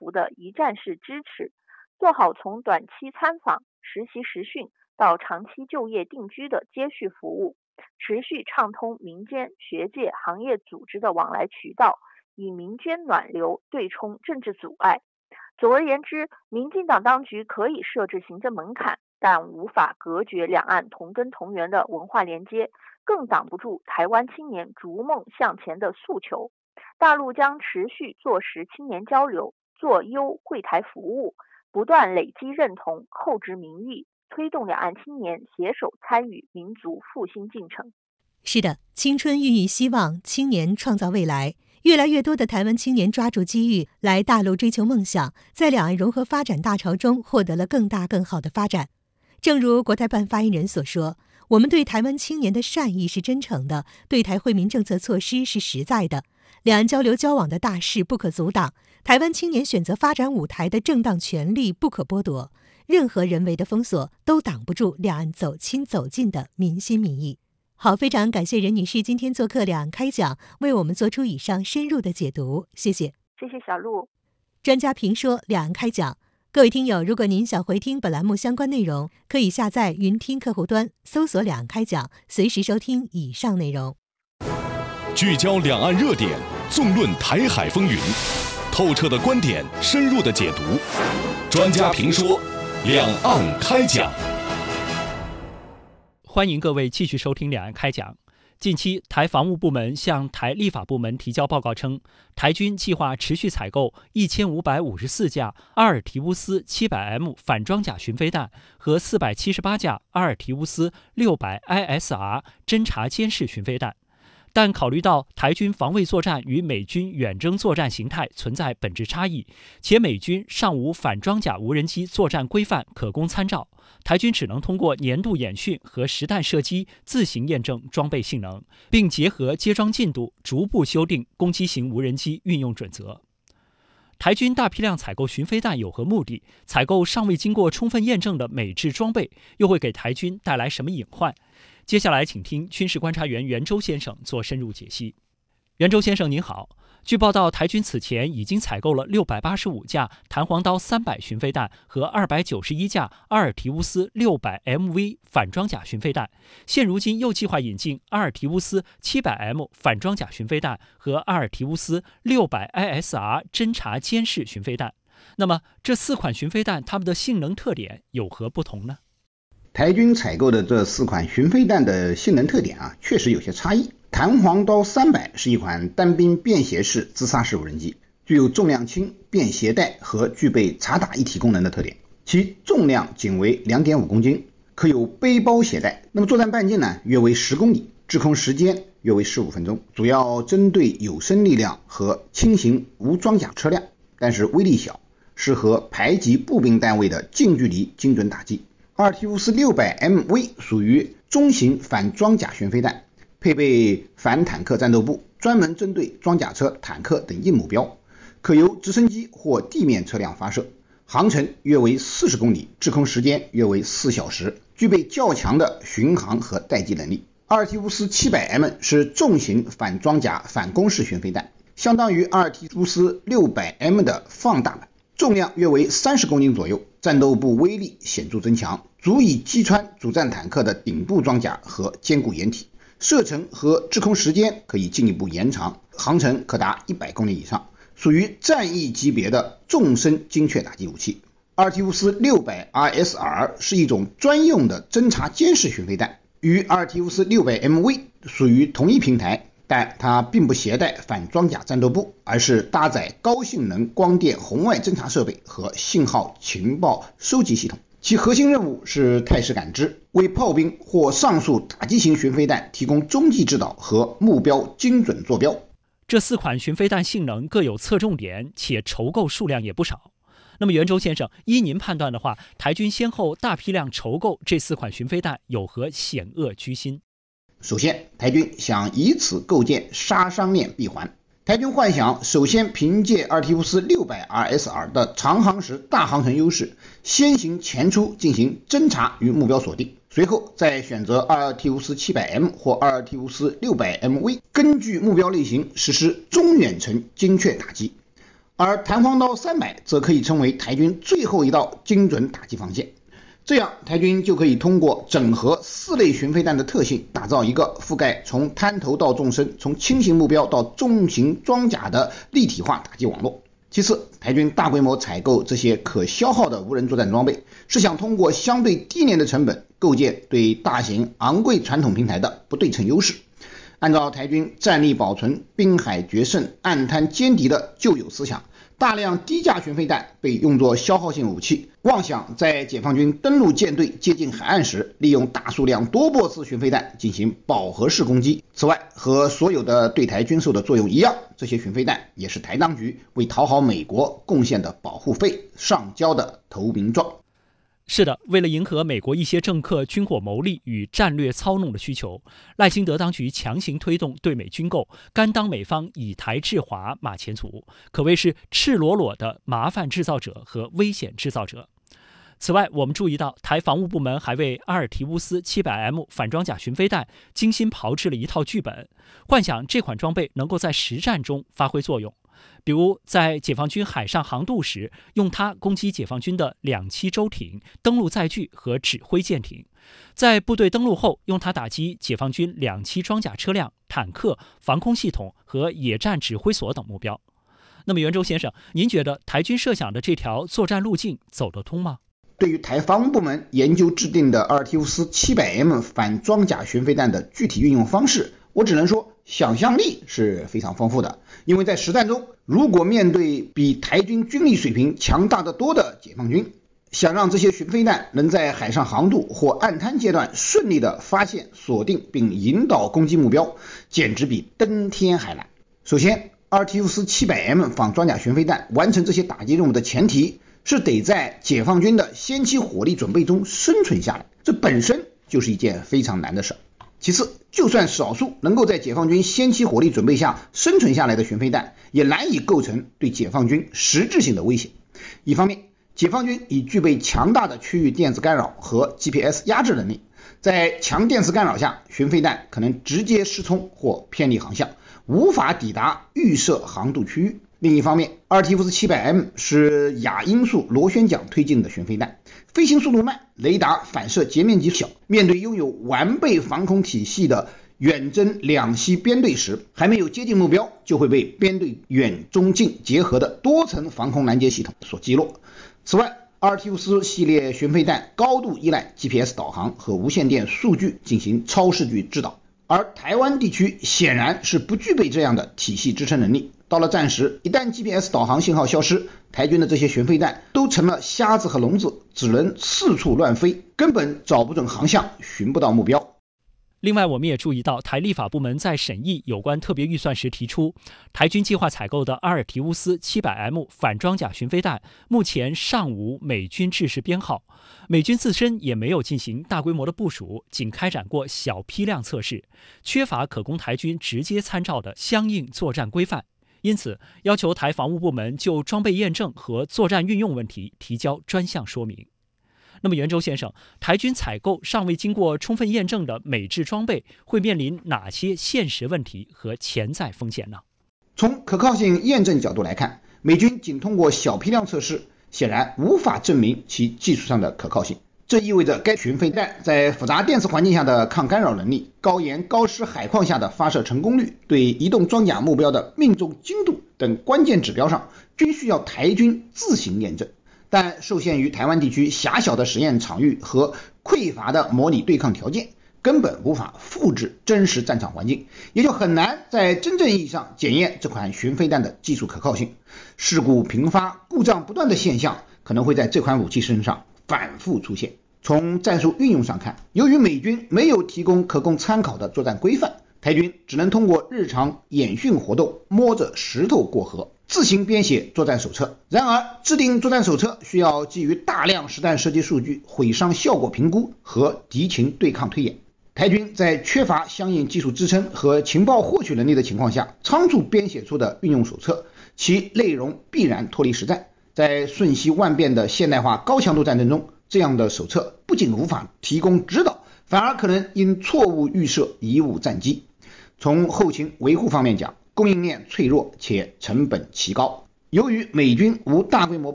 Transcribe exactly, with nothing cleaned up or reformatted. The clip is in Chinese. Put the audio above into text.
幅的一站式支持，做好从短期参访、实习实训到长期就业定居的接续服务，持续畅通民间、学界、行业组织的往来渠道，以民间暖流对冲政治阻碍。总而言之，民进党当局可以设置行政门槛，但无法隔绝两岸同根同源的文化连接，更挡不住台湾青年逐梦向前的诉求。大陆将持续做实青年交流，做优惠台服务，不断累积认同，厚植民意，推动两岸青年携手参与民族复兴进程。 是的，青春孕育希望，青年创造未来。越来越多的台湾青年抓住机遇来大陆追求梦想，在两岸融合发展大潮中获得了更大更好的发展。正如国台办发言人所说，我们对台湾青年的善意是真诚的，对台惠民政策措施是实在的。两岸交流交往的大势不可阻挡，台湾青年选择发展舞台的正当权利不可剥夺，任何人为的封锁都挡不住两岸走亲走近的民心民意。好，非常感谢任女士今天做客两岸开讲，为我们做出以上深入的解读，谢谢。 谢谢小鹿。 专家评说两岸开讲，各位听友，如果您想回听本栏目相关内容，可以下载云听客户端，搜索两岸开讲，随时收听以上内容。 聚焦两岸热点，纵论台海风云，透彻的观点，深入的解读，专家评说两岸开讲。 欢迎各位继续收听两岸开讲。近期，台防务部门向台立法部门提交报告称，台军计划持续采购一千五百五十四架阿尔提乌斯 七百 M 反装甲巡飞弹和四百七十八架阿尔提乌斯 六百 I S R 侦察监视巡飞弹。但考虑到台军防卫作战与美军远征作战形态存在本质差异，且美军尚无反装甲无人机作战规范可供参照，台军只能通过年度演训和实弹射击自行验证装备性能，并结合接装进度逐步修订攻击型无人机运用准则。台军大批量采购巡飞弹有何目的？采购尚未经过充分验证的美制装备，又会给台军带来什么隐患？接下来请听军事观察员袁周先生做深入解析。袁周先生您好，据报道，台军此前已经采购了六百八十五架弹簧刀三百巡飞弹和二百九十一架阿尔提乌斯 六百 M V 反装甲巡飞弹，现如今又计划引进阿尔提乌斯 七百 M 反装甲巡飞弹和阿尔提乌斯 六百 I S R 侦察监视巡飞弹。那么这四款巡飞弹它们的性能特点有何不同呢？ 台军采购的这四款巡飞弹的性能特点啊，确实有些差异。弹簧刀三百是一款单兵便携式自杀式无人机，具有重量轻、便携带和具备查打一体功能的特点。其重量仅为 两点五公斤，可有背包携带。那么作战半径呢，约为十公里，滞空时间约为十五分钟，主要针对有生力量和轻型无装甲车辆，但是威力小，适合排级步兵单位的近距离精准打击。阿尔提乌斯 六百 M V 属于中型反装甲巡飞弹，配备反坦克战斗部，专门针对装甲车、坦克等硬目标，可由直升机或地面车辆发射，航程约为四十公里，滞空时间约为四小时，具备较强的巡航和待机能力。阿尔提乌斯 七百 M 是重型反装甲反攻式巡飞弹，相当于阿尔提乌斯 六百 M 的放大版，重量约为三十公斤左右，战斗部威力显著增强，足以击穿主战坦克的顶部装甲和坚固掩体，射程和滞空时间可以进一步延长，航程可达一百公里以上，属于战役级别的纵深精确打击武器。阿尔提乌斯 六百 I S R 是一种专用的侦察监视巡飞弹，与阿尔提乌斯 六百 M V 属于同一平台，但它并不携带反装甲战斗部，而是搭载高性能光电红外侦察设备和信号情报收集系统。其核心任务是态势感知，为炮兵或上述打击型巡飞弹提供中继指导和目标精准坐标。 这四款巡飞弹性能各有侧重点，且筹购数量也不少。那么袁周先生，依您判断的话，台军先后大批量筹购这四款巡飞弹有何险恶居心？ 首先，台军想以此构建杀伤链闭环。台军幻想首先凭借阿尔提乌斯 六百 R S R 的长航时大航程优势，先行前出进行侦察与目标锁定，随后再选择阿尔提乌斯 七百 M 或阿尔提乌斯 六百 M V， 根据目标类型实施中远程精确打击。 而弹簧刀三百则可以称为台军最后一道精准打击防线。这样台军就可以通过整合四类巡飞弹的特性，打造一个覆盖从滩头到纵深，从轻型目标到重型装甲的立体化打击网络。其次，台军大规模采购这些可消耗的无人作战装备，是想通过相对低廉的成本构建对大型昂贵传统平台的不对称优势。按照台军战力保存、滨海决胜、岸滩歼敌的旧有思想，大量低价巡飞弹被用作消耗性武器，妄想在解放军登陆舰队接近海岸时，利用大数量多波次巡飞弹进行饱和式攻击。此外，和所有的对台军售的作用一样，这些巡飞弹也是台当局为讨好美国贡献的保护费，上交的投名状。 是的，为了迎合美国一些政客军火牟利与战略操弄的需求，赖清德当局强行推动对美军购，甘当美方以台制华马前卒，可谓是赤裸裸的麻烦制造者和危险制造者。此外，我们注意到台防务部门还为阿尔提乌斯 七百 M 反装甲巡飞弹精心炮制了一套剧本，幻想这款装备能够在实战中发挥作用。比如在解放军海上航渡时，用它攻击解放军的两栖舟艇、登陆载具和指挥舰艇；在部队登陆后，用它打击解放军两栖装甲车辆、坦克、防空系统和野战指挥所等目标。那么袁周先生，您觉得台军设想的这条作战路径走得通吗？ 对于台防务部门研究制定的阿尔提乌斯 七百 M 反装甲巡飞弹的具体运用方式，我只能说想象力是非常丰富的。因为在实战中，如果面对比台军军力水平强大得多的解放军，想让这些巡飞弹能在海上航渡或岸滩阶段顺利地发现、锁定并引导攻击目标，简直比登天还难。首先，阿尔提乌斯 七百 M 反装甲巡飞弹完成这些打击任务的前提是得在解放军的先期火力准备中生存下来，这本身就是一件非常难的事。其次，就算少数能够在解放军先期火力准备下生存下来的巡飞弹，也难以构成对解放军实质性的威胁。一方面，解放军已具备强大的区域电子干扰和 G P S 压制能力，在强电磁干扰下，巡飞弹可能直接失聪或偏离航向，无法抵达预设航渡区域。另一方面，阿尔提乌斯 七百 M 是亚音速螺旋桨推进的巡飞弹，飞行速度慢，雷达反射截面积小，面对拥有完备防空体系的远征两栖编队时，还没有接近目标，就会被编队远中近结合的多层防空拦截系统所击落。此外，阿尔提乌斯系列巡飞弹高度依赖 G P S 导航和无线电数据进行超视距制导，而台湾地区显然是不具备这样的体系支撑能力。到了战时，一旦 G P S 导航信号消失，台军的这些巡飞弹都成了瞎子和聋子，只能四处乱飞，根本找不准航向，寻不到目标。 另外，我们也注意到台立法部门在审议有关特别预算时提出，台军计划采购的阿尔提乌斯 七百 M 反装甲巡飞弹目前尚无美军制式编号，美军自身也没有进行大规模的部署，仅开展过小批量测试，缺乏可供台军直接参照的相应作战规范。因此，要求台防务部门就装备验证和作战运用问题提交专项说明。那么袁周先生，台军采购尚未经过充分验证的美制装备会面临哪些现实问题和潜在风险呢？ 从可靠性验证角度来看，美军仅通过小批量测试，显然无法证明其技术上的可靠性。这意味着该巡飞弹在复杂电磁环境下的抗干扰能力、高盐高湿海况下的发射成功率、对移动装甲目标的命中精度等关键指标上，均需要台军自行验证。但受限于台湾地区狭小的实验场域和匮乏的模拟对抗条件，根本无法复制真实战场环境，也就很难在真正意义上检验这款巡飞弹的技术可靠性。事故频发、故障不断的现象可能会在这款武器身上反复出现。从战术运用上看，由于美军没有提供可供参考的作战规范，台军只能通过日常演训活动摸着石头过河，自行编写作战手册。然而，制定作战手册需要基于大量实弹射击数据、毁伤效果评估和敌情对抗推演。台军在缺乏相应技术支撑和情报获取能力的情况下，仓促编写出的运用手册，其内容必然脱离实战。在瞬息万变的现代化高强度战争中，这样的手册不仅无法提供指导，反而可能因错误预设贻误战机。从后勤维护方面讲，供应链脆弱且成本奇高， 由于美军无大规模